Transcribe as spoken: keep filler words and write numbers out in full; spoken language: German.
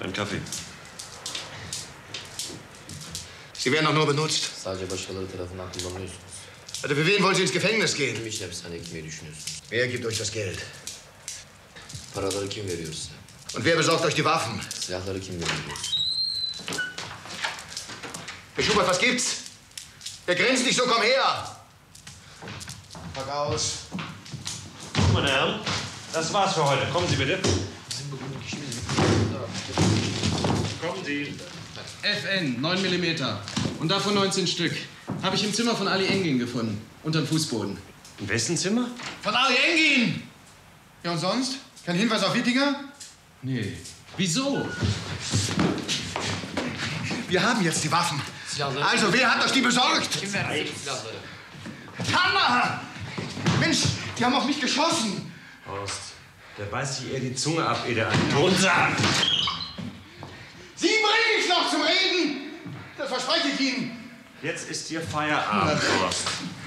Ein Kaffee. Sie werden doch nur benutzt. Sadece başkaları tarafından kullanılıyorsunuz. Also für wen wollen Sie ins Gefängnis gehen? Kim işle hapishaneye gitmeyi düşünüyorsunuz? Wer gibt euch das Geld? Paraları kim veriyor size? Und wer besorgt euch die Waffen? Silahları kim veriyor? Herr Schubert, was gibt's? Der grinst nicht so, komm her! Pack aus. Meine Herren, das war's für heute. Kommen Sie bitte. Kommen Sie. F N, neun Millimeter. Und davon neunzehn Stück. Habe ich im Zimmer von Ali Engin gefunden. Unterm Fußboden. Im wessen Zimmer? Von Ali Engin! Ja, und sonst? Kein Hinweis auf Wittinger? Nee. Wieso? Wir haben jetzt die Waffen. Silahları... Also, wer hat euch die besorgt? Kim verdi size silahları? Hanna! Mensch, die haben auf mich geschossen. Horst, der beißt sich eher die Zunge ab, ehe der einen runter. Sie bringe ich noch zum Reden. Das verspreche ich Ihnen. Jetzt ist hier Feierabend, Horst.